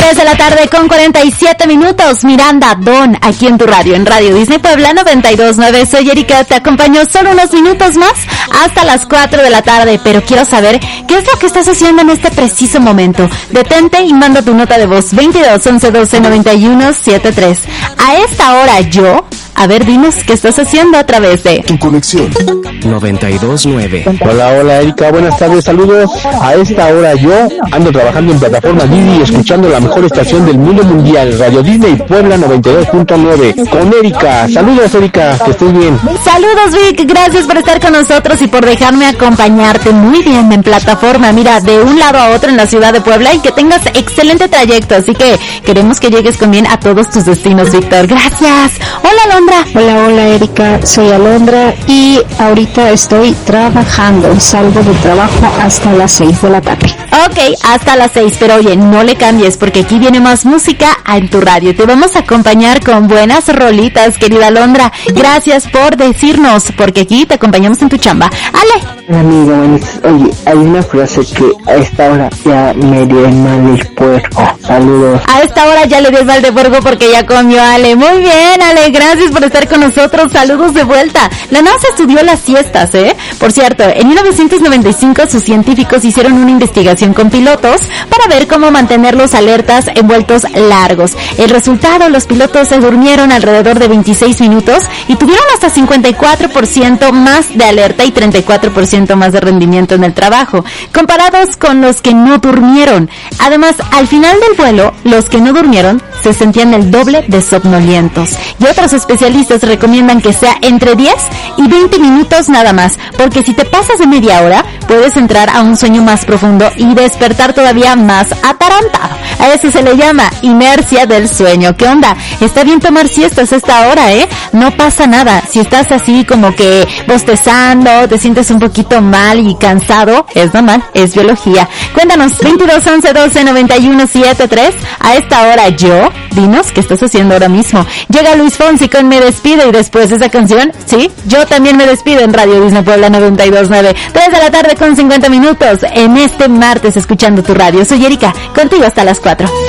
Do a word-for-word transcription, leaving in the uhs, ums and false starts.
tres de la tarde con cuarenta y siete minutos. Miranda Don, aquí en tu radio, en Radio Disney Puebla noventa y dos punto nueve. Soy Erika, te acompaño solo unos minutos más hasta las cuatro de la tarde, pero quiero saber qué es lo que estás haciendo en este preciso momento. Detente y manda tu nota de voz veintidós once doce noventa y uno setenta y tres. A esta hora yo... A ver, dinos qué estás haciendo a través de Tu Conexión noventa y dos punto nueve. Hola, hola Erika, buenas tardes, saludos. A esta hora yo ando trabajando en plataforma Didi, escuchando la mejor estación del mundo mundial, Radio Disney Puebla noventa y dos punto nueve, con Erika. Saludos Erika, que estés bien. Saludos Vic, gracias por estar con nosotros y por dejarme acompañarte muy bien en plataforma, mira, de un lado a otro en la ciudad de Puebla, y que tengas excelente trayecto, así que queremos que llegues con bien a todos tus destinos, Víctor. Gracias. Hola Londra. Hola, hola Erika, soy Alondra y ahorita estoy trabajando, salgo de trabajo hasta las seis de la tarde. Ok, hasta las seis, pero oye, no le cambies porque aquí viene más música en tu radio. Te vamos a acompañar con buenas rolitas, querida Alondra. Gracias por decirnos, porque aquí te acompañamos en tu chamba. Ale. Hola amigo, oye, hay una frase que a esta hora ya me dio el mal del puerco. Saludos. A esta hora ya le dio el mal de puerco porque ya comió Ale. Muy bien, Ale, gracias por estar con nosotros. Saludos de vuelta. La NASA estudió las siestas, ¿eh? Por cierto, en mil novecientos noventa y cinco sus científicos hicieron una investigación con pilotos para ver cómo mantenerlos alertas en vuelos largos. El resultado, los pilotos se durmieron alrededor de veintiséis minutos y tuvieron hasta cincuenta y cuatro por ciento más de alerta y treinta y cuatro por ciento más de rendimiento en el trabajo, comparados con los que no durmieron. Además, al final del vuelo, los que no durmieron se sentían el doble de somnolientos. Y otros especialistas recomiendan que sea entre diez y veinte minutos nada más, porque si te pasas de media hora, puedes entrar a un sueño más profundo y despertar todavía más atarantado. A eso se le llama inercia del sueño. ¿Qué onda? Está bien tomar siestas a esta hora, ¿eh? No pasa nada. Si estás así como que bostezando, te sientes un poquito mal y cansado, es normal, es biología. Cuéntanos, veintidós once doce noventa y uno setenta y tres. A esta hora yo, dinos qué estás haciendo ahora mismo. Llega Luis Fonsi con Me Despido, y después de esa canción, sí, yo también me despido en Radio Disney Puebla noventa y dos punto nueve. tres de la tarde con cincuenta minutos en este martes escuchando tu radio. Soy Erika, contigo hasta las cuatro.